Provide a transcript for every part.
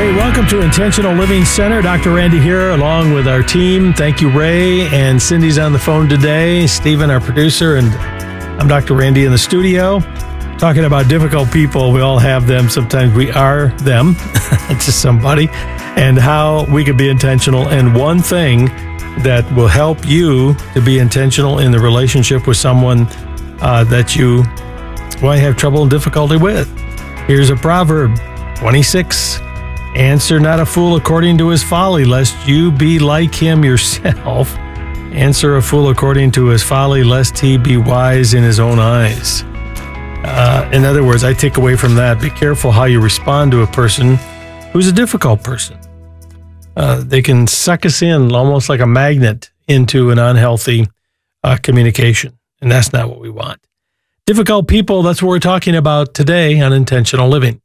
Hey, welcome to Intentional Living Center. Dr. Randy here along with our team. Thank you, Ray, and Cindy's on the phone today. Stephen, our producer, and I'm Dr. Randy in the studio talking about difficult people. We all have them. Sometimes we are them to somebody, and how we could be intentional. And one thing that will help you to be intentional in the relationship with someone that you have trouble and difficulty with. Here's a proverb, 26. Answer not a fool according to his folly, lest you be like him yourself. Answer a fool according to his folly, lest he be wise in his own eyes. In other words, I take away from that, be careful how you respond to a person who's a difficult person. They can suck us in almost like a magnet into an unhealthy communication, and that's not what we want. Difficult people, that's what we're talking about today on Intentional Living.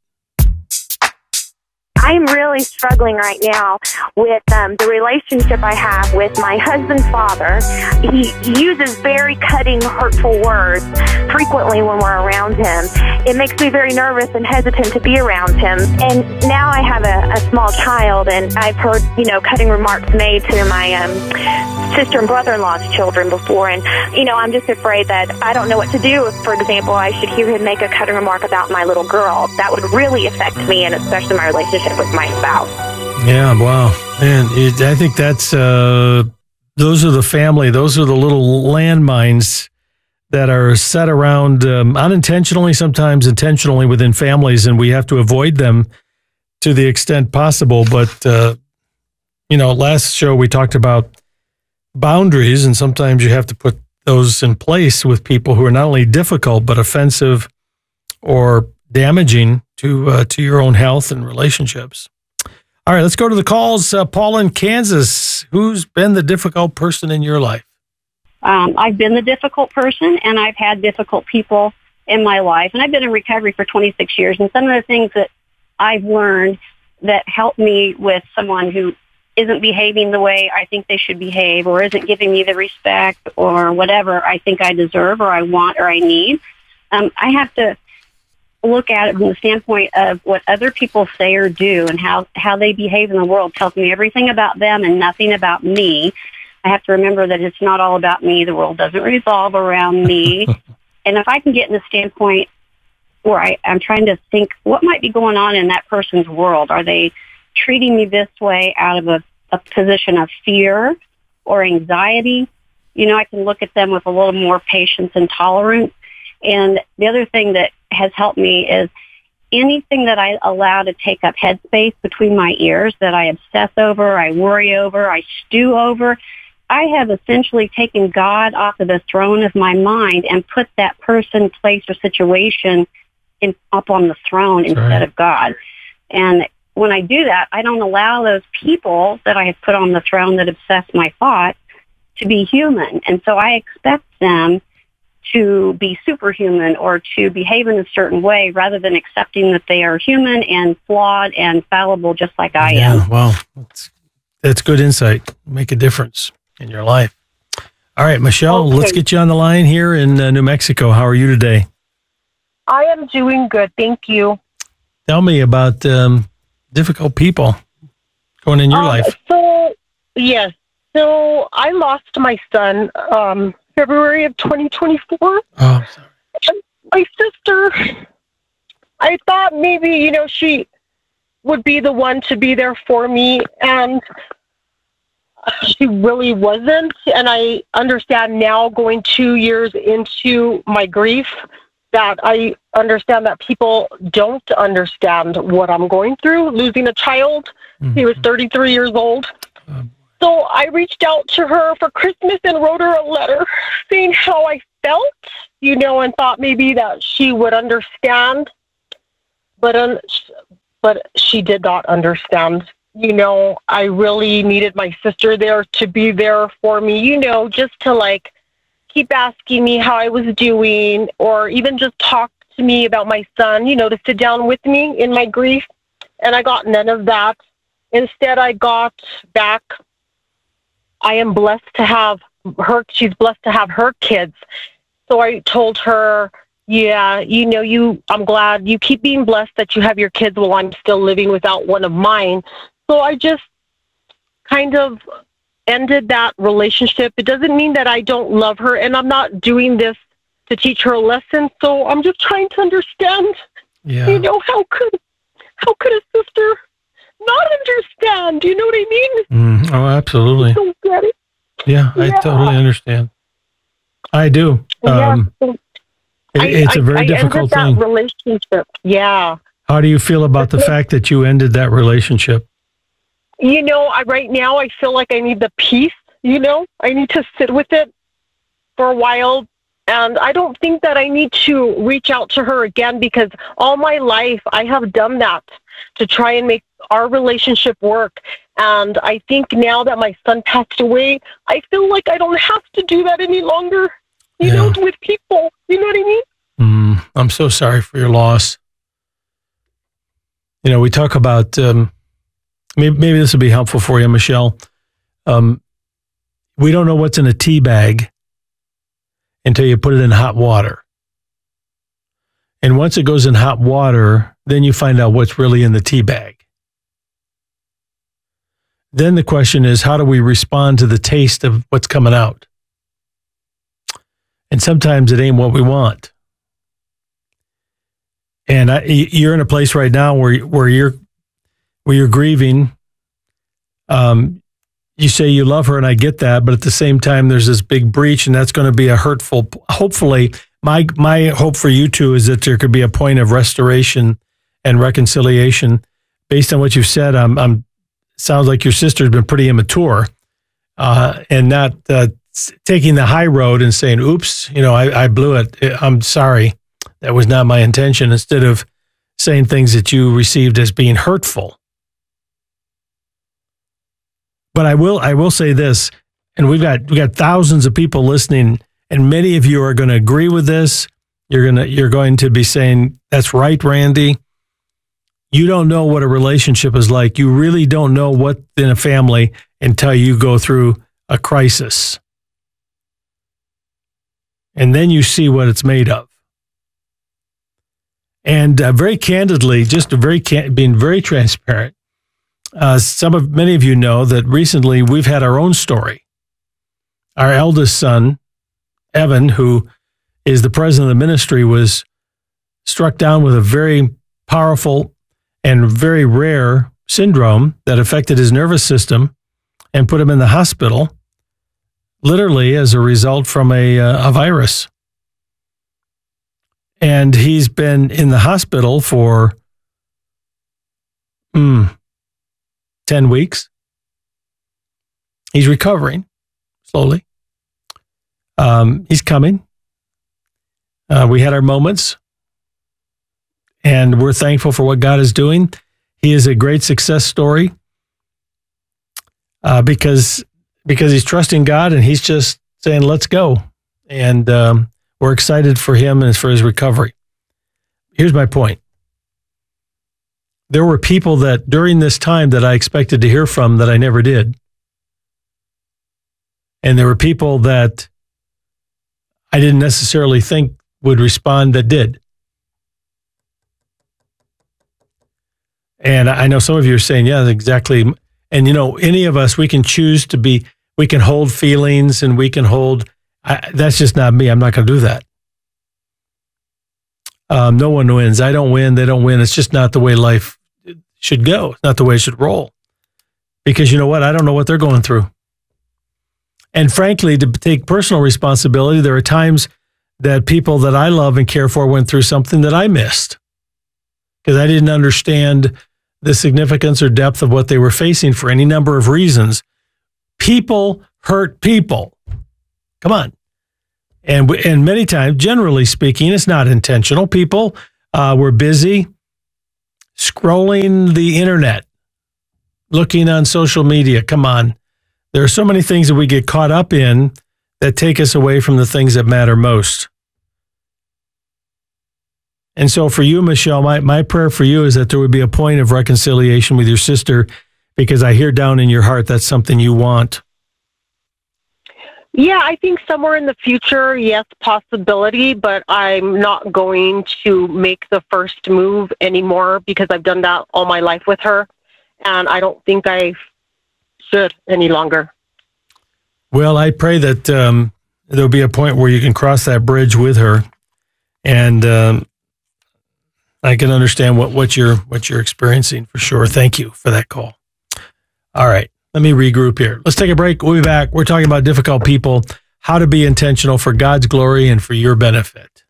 I'm really struggling right now with the relationship I have with my husband's father. He uses very cutting, hurtful words frequently when we're around him. It makes me very nervous and hesitant to be around him. And now I have a small child, and I've heard, cutting remarks made to my sister and brother-in-law's children before. And, I'm just afraid that I don't know what to do if, for example, I should hear him make a cutting remark about my little girl. That would really affect me, and especially my relationship with my spouse. Yeah, wow. Man, I think that's, those are the family, those are the little landmines that are set around unintentionally, sometimes intentionally within families, and we have to avoid them to the extent possible. But, last show we talked about boundaries, and sometimes you have to put those in place with people who are not only difficult, but offensive or damaging to your own health and relationships. All right, let's go to the calls. Paul in Kansas, who's been the difficult person in your life? I've been the difficult person, and I've had difficult people in my life. And I've been in recovery for 26 years. And some of the things that I've learned that help me with someone who isn't behaving the way I think they should behave, or isn't giving me the respect or whatever I think I deserve or I want or I need, I have to look at it from the standpoint of what other people say or do, and how they behave in the world tells me everything about them and nothing about me. I have to remember that it's not all about me. The world doesn't revolve around me. And if I can get in the standpoint where I'm trying to think what might be going on in that person's world, are they treating me this way out of a position of fear or anxiety? I can look at them with a little more patience and tolerance. And the other thing that has helped me is anything that I allow to take up headspace between my ears, that I obsess over, I worry over, I stew over, I have essentially taken God off of the throne of my mind and put that person, place, or situation up on the throne instead of God. And when I do that, I don't allow those people that I have put on the throne that obsess my thoughts to be human. And so I expect them to be superhuman or to behave in a certain way rather than accepting that they are human and flawed and fallible just like I am. Wow. That's good insight. Make a difference in your life. All right, Michelle, let's get you on the line here in New Mexico. How are you today? I am doing good. Thank you. Tell me about difficult people going in your life. So I lost my son February of 2024. Oh, I'm sorry. And my sister, I thought maybe, she would be the one to be there for me, and she really wasn't. And I understand now, going 2 years into my grief, that I understand that people don't understand what I'm going through, losing a child. Mm-hmm. He was 33 years old. So I reached out to her for Christmas and wrote her a letter saying how I felt, and thought maybe that she would understand. But she did not understand. I really needed my sister there to be there for me, just to keep asking me how I was doing, or even just talk to me about my son, to sit down with me in my grief. And I got none of that. Instead, I got back, I am blessed to have her. She's blessed to have her kids. So I told her, Yeah, I'm glad you keep being blessed that you have your kids while I'm still living without one of mine. So I just kind of ended that relationship. It doesn't mean that I don't love her, and I'm not doing this to teach her a lesson. So I'm just trying to understand. Yeah. How could a sister not understand? You know what I mean? Oh, absolutely. I don't get it. Yeah, I totally understand. I do. It's a very difficult thing. Relationship. Yeah. How do you feel about the fact that you ended that relationship? Right now I feel like I need the peace. I need to sit with it for a while. And I don't think that I need to reach out to her again, because all my life I have done that to try and make our relationship work. And I think now that my son passed away, I feel like I don't have to do that any longer, with people. You know what I mean? I'm so sorry for your loss. We talk about, maybe this will be helpful for you, Michelle. We don't know what's in a tea bag until you put it in hot water. And once it goes in hot water, then you find out what's really in the tea bag. Then the question is, how do we respond to the taste of what's coming out? And sometimes it ain't what we want. And you're in a place right now where you're grieving. You say you love her, and I get that, but at the same time, there's this big breach, and that's going to be a hurtful. Hopefully, my hope for you two is that there could be a point of restoration and reconciliation. Based on what you've said, sounds like your sister's been pretty immature, and not taking the high road and saying, "Oops, I blew it. I'm sorry. That was not my intention." Instead of saying things that you received as being hurtful. But I will say this, and we got thousands of people listening, and many of you are going to agree with this. You're going to be saying, "That's right, Randy." You don't know what a relationship is like. You really don't know what's in a family until you go through a crisis. And then you see what it's made of. And very candidly, being very transparent, many of you know that recently we've had our own story. Our eldest son, Evan, who is the president of the ministry, was struck down with a very powerful and very rare syndrome that affected his nervous system and put him in the hospital, literally as a result from a virus. And he's been in the hospital for 10 weeks. He's recovering slowly. He's coming. We had our moments, and we're thankful for what God is doing. He is a great success story because he's trusting God, and he's just saying, "Let's go." And we're excited for him and for his recovery. Here's my point. There were people that during this time that I expected to hear from that I never did. And there were people that I didn't necessarily think would respond that did. And I know some of you are saying, yeah, exactly. And any of us, we can choose to be, we can hold feelings and we can hold, that's just not me. I'm not going to do that. No one wins. I don't win. They don't win. It's just not the way life should go. It's not the way it should roll. Because you know what? I don't know what they're going through. And frankly, to take personal responsibility, there are times that people that I love and care for went through something that I missed because I didn't understand the significance or depth of what they were facing for any number of reasons. People hurt people. Come on. And many times, generally speaking, it's not intentional. People were busy scrolling the internet, looking on social media. Come on. There are so many things that we get caught up in that take us away from the things that matter most. And so for you, Michelle, my prayer for you is that there would be a point of reconciliation with your sister, because I hear down in your heart that's something you want. Yeah, I think somewhere in the future, yes, possibility, but I'm not going to make the first move anymore because I've done that all my life with her, and I don't think I should any longer. Well, I pray that there'll be a point where you can cross that bridge with her, and I can understand what you're experiencing for sure. Thank you for that call. All right. Let me regroup here. Let's take a break. We'll be back. We're talking about difficult people, how to be intentional for God's glory and for your benefit.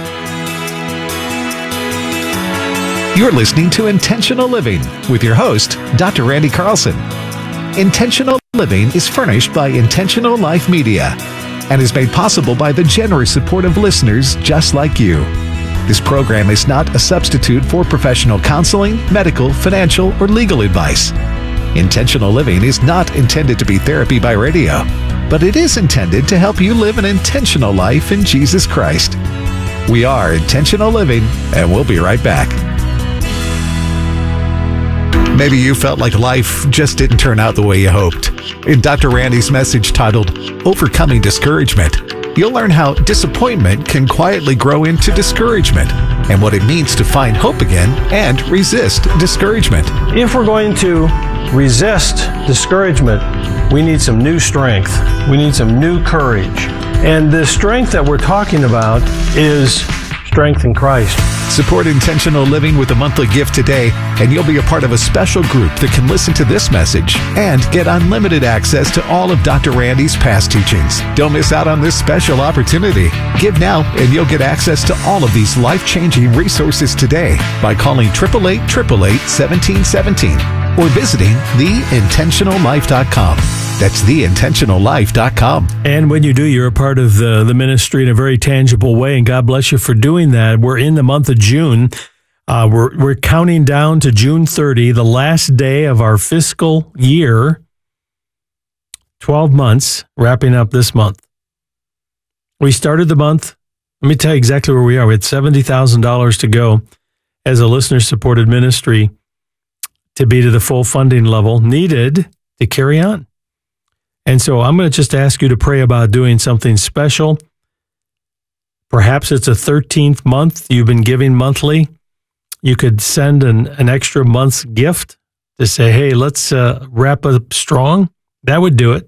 You're listening to Intentional Living with your host, Dr. Randy Carlson. Intentional Living is furnished by Intentional Life Media and is made possible by the generous support of listeners just like you. This program is not a substitute for professional counseling, medical, financial, or legal advice. Intentional Living is not intended to be therapy by radio, but it is intended to help you live an intentional life in Jesus Christ. We are Intentional Living, and we'll be right back. Maybe you felt like life just didn't turn out the way you hoped. In Dr. Randy's message titled, Overcoming Discouragement, you'll learn how disappointment can quietly grow into discouragement and what it means to find hope again and resist discouragement. If we're going to resist discouragement, we need some new strength. We need some new courage. And the strength that we're talking about is strength in Christ. Support Intentional Living with a monthly gift today, and you'll be a part of a special group that can listen to this message and get unlimited access to all of Dr. Randy's past teachings. Don't miss out on this special opportunity. Give now, and you'll get access to all of these life-changing resources today by calling 888-888-1717 or visiting theintentionallife.com. That's theintentionallife.com. And when you do, you're a part of the ministry in a very tangible way, and God bless you for doing that. We're in the month of June. We're counting down to June 30, the last day of our fiscal year. 12 months, wrapping up this month. We started the month. Let me tell you exactly where we are. We had $70,000 to go as a listener-supported ministry to be to the full funding level needed to carry on. And so I'm going to just ask you to pray about doing something special. Perhaps it's a 13th month you've been giving monthly. You could send an extra month's gift to say, hey, let's wrap up strong. That would do it.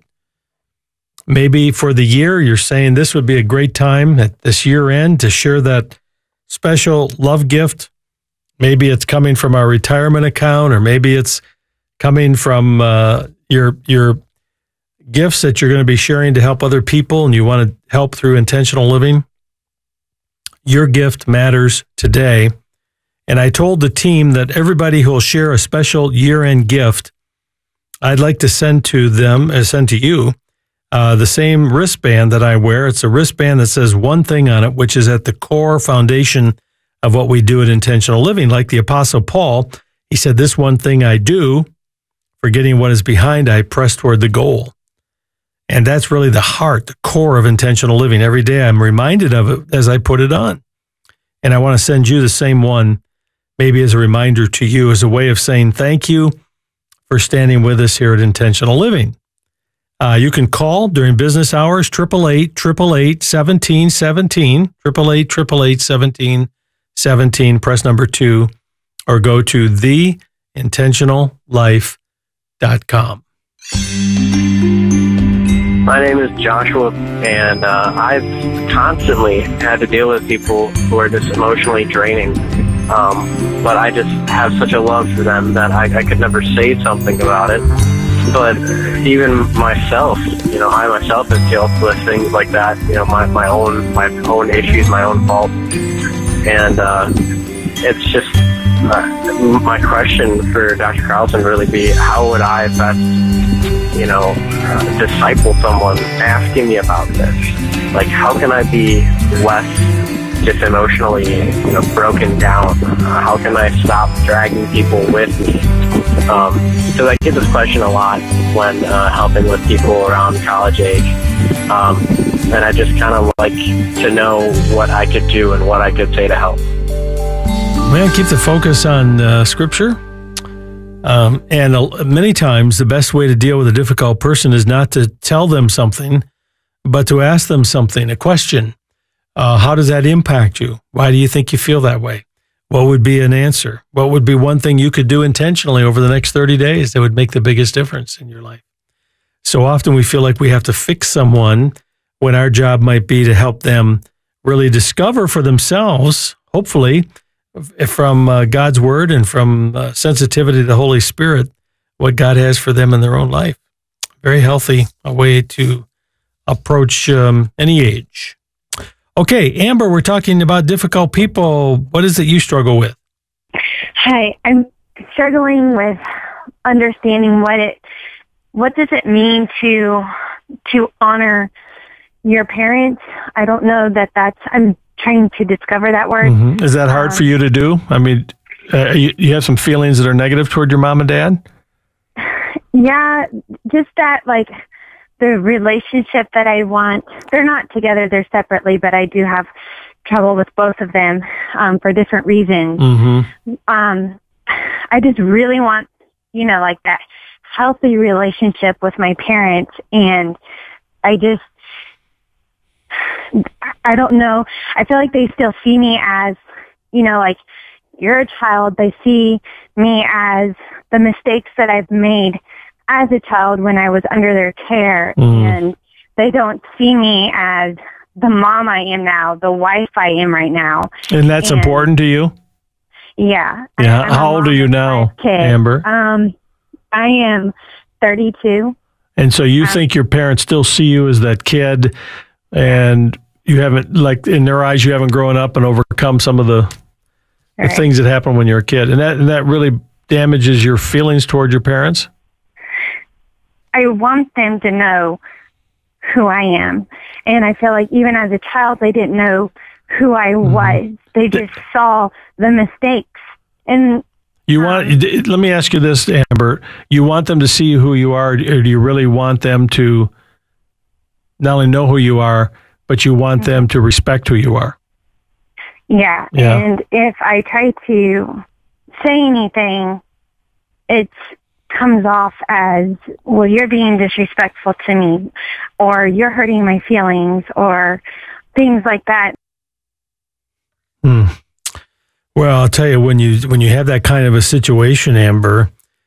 Maybe for the year, you're saying this would be a great time at this year end to share that special love gift. Maybe it's coming from our retirement account, or maybe it's coming from your gifts that you're going to be sharing to help other people and you want to help through intentional living. Your gift matters today. And I told the team that everybody who will share a special year-end gift, I'd like to send to you, the same wristband that I wear. It's a wristband that says one thing on it, which is at the core foundation of what we do at Intentional Living. Like the Apostle Paul, he said, this one thing I do, forgetting what is behind, I press toward the goal. And that's really the heart, the core of intentional living. Every day I'm reminded of it as I put it on. And I want to send you the same one, maybe as a reminder to you, as a way of saying thank you for standing with us here at Intentional Living. You can call during business hours, 888-888-1717, 888-888-1717, press number 2, or go to theintentionallife.com. My name is Joshua, and I've constantly had to deal with people who are just emotionally draining. But I just have such a love for them that I could never say something about it. But even myself, I myself have dealt with things like that. My own issues, my own faults, and it's just my question for Dr. Carlson really be, how would I best disciple someone asking me about this? Like, how can I be less just emotionally, broken down? How can I stop dragging people with me? So I get this question a lot when helping with people around college age. And I just kind of like to know what I could do and what I could say to help. Well, keep the focus on Scripture. And many times the best way to deal with a difficult person is not to tell them something, but to ask them something, a question. How does that impact you? Why do you think you feel that way? What would be an answer? What would be one thing you could do intentionally over the next 30 days that would make the biggest difference in your life? So often we feel like we have to fix someone when our job might be to help them really discover for themselves, hopefully, from God's word and from sensitivity to the Holy Spirit, what God has for them in their own life. Very healthy a way to approach any age. Okay, Amber, we're talking about difficult people. What is it you struggle with? Hi, I'm struggling with understanding what does it mean to honor your parents. I don't know I'm trying to discover that word. Mm-hmm. Is that hard for you to do? I mean, you have some feelings that are negative toward your mom and dad? Yeah, just that, like, the relationship that I want. They're not together, they're separately, but I do have trouble with both of them for different reasons. Mm-hmm. I just really want, like that healthy relationship with my parents, and I don't know. I feel like they still see me as, like, you're a child. They see me as the mistakes that I've made as a child when I was under their care. And they don't see me as the mom I am now, the wife I am right now. And that's important to you? Yeah. Yeah. How old are you now, Amber? I am 32. And so you think your parents still see you as that kid, and you haven't, like, in their eyes, you haven't grown up and overcome some of the things that happened when you were a kid. And that really damages your feelings toward your parents? I want them to know who I am. And I feel like even as a child, they didn't know who I was. They just saw the mistakes. And let me ask you this, Amber. You want them to see who you are, or do you really want them to not only know who you are, but you want them to respect who you are? Yeah. And if I try to say anything, it comes off as, well, you're being disrespectful to me, or you're hurting my feelings, or things like that. Well, I'll tell you, when you have that kind of a situation, Amber,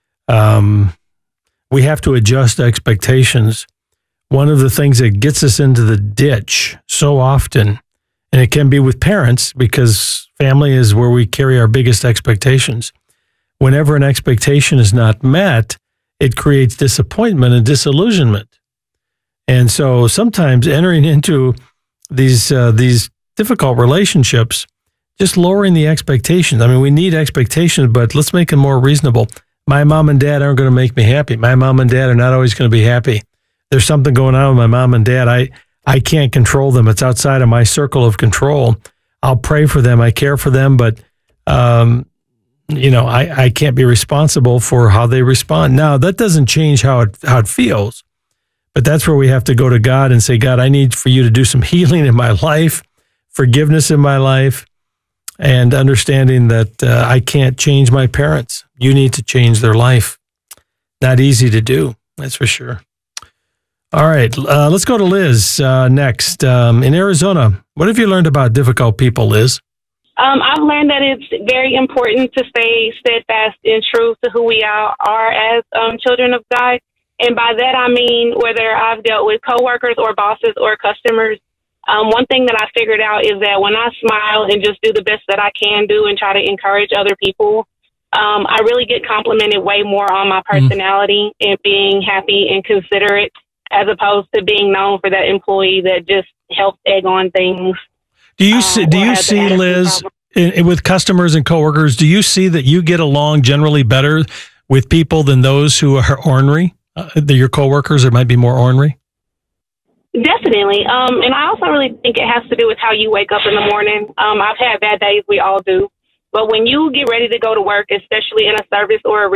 we have to adjust expectations. One of the things that gets us into the ditch so often, and it can be with parents, because family is where we carry our biggest expectations. Whenever an expectation is not met, it creates disappointment and disillusionment. And so sometimes entering into these difficult relationships, just lowering the expectations. I mean, we need expectations, but let's make them more reasonable. My mom and dad aren't going to make me happy. My mom and dad are not always going to be happy. There's something going on with my mom and dad. I can't control them. It's outside of my circle of control. I'll pray for them. I care for them, but I can't be responsible for how they respond. Now, that doesn't change how it feels, but that's where we have to go to God and say, God, I need for you to do some healing in my life, forgiveness in my life, and understanding that I can't change my parents. You need to change their life. Not easy to do, that's for sure. All right, let's go to Liz next. In Arizona, what have you learned about difficult people, Liz? I've learned that it's very important to stay steadfast and true to who we are as children of God. And by that, I mean whether I've dealt with coworkers or bosses or customers. One thing that I figured out is that when I smile and just do the best that I can do and try to encourage other people, I really get complimented way more on my personality and being happy and considerate, as opposed to being known for that employee that just helps egg on things. Do you see, Liz, with customers and coworkers, do you see that you get along generally better with people than those who are ornery? Your coworkers that might be more ornery? Definitely. And I also really think it has to do with how you wake up in the morning. I've had bad days. We all do. But when you get ready to go to work, especially in a service or a